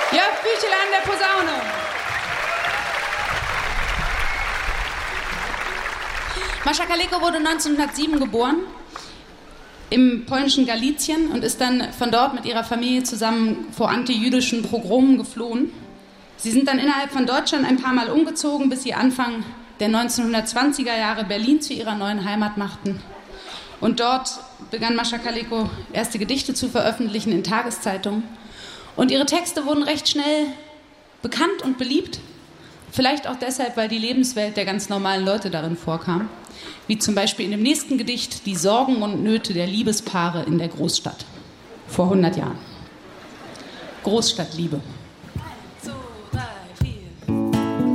Jörg Büchel an der Posaune. Mascha Kaleko wurde 1907 geboren im polnischen Galizien und ist dann von dort mit ihrer Familie zusammen vor antijüdischen Pogromen geflohen. Sie sind dann innerhalb von Deutschland ein paar Mal umgezogen, bis sie Anfang der 1920er Jahre Berlin zu ihrer neuen Heimat machten. Und dort begann Mascha Kaleko erste Gedichte zu veröffentlichen in Tageszeitungen. Und ihre Texte wurden recht schnell bekannt und beliebt. Vielleicht auch deshalb, weil die Lebenswelt der ganz normalen Leute darin vorkam. Wie zum Beispiel in dem nächsten Gedicht Die Sorgen und Nöte der Liebespaare in der Großstadt. Vor 100 Jahren. Großstadtliebe.